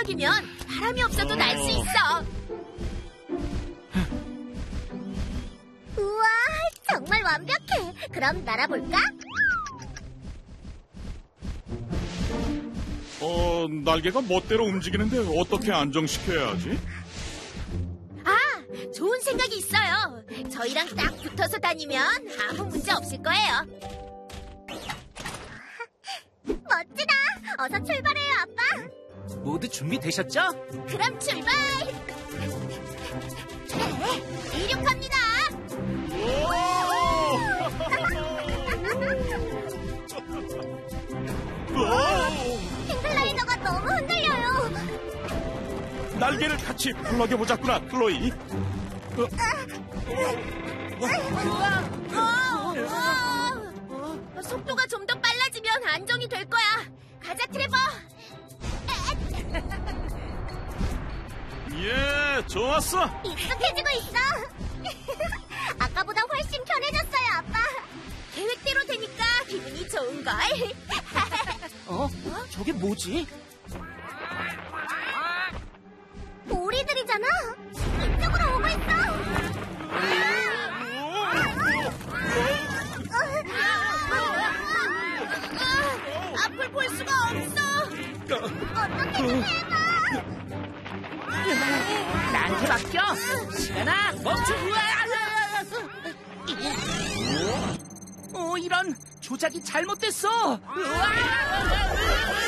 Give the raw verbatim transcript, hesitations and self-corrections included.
움직이면 바람이 없어도 날 수 있어. 우와, 정말 완벽해. 그럼 날아볼까? 어, 날개가 멋대로 움직이는데 어떻게 안정시켜야 하지? 아, 좋은 생각이 있어요. 저희랑 딱 붙어서 다니면 아무 문제 없을 거예요. 멋지다. 어서 출발해요, 아빠. 모두 준비되셨죠? 그럼 출발! 네, 이륙합니다. 킹글라이더가 너무 흔들려요. 날개를 같이 풀어겨보자꾸나, 클로이. 어, 어, 속도가 좀 더 빨라지면 안정이 될 거야. 가자, 트레버. 예, 좋았어. 익숙해지고 있어. 아까보다 훨씬 편해졌어요, 아빠. 계획대로 되니까 기분이 좋은걸. 어? 저게 뭐지? 오리들이잖아. 이쪽으로 오고 있어. 앞을 볼 수가 없어. 어떻게 좀 해봐. 나한테 맡겨! 시간아, 멈춰! 어, 이런! 조작이 잘못됐어! 으아!